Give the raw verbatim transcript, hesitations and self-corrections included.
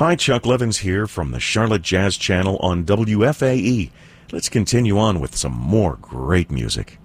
Hi, Chuck Levins here from the Charlotte Jazz Channel on W F A E. Let's continue on with some more great music.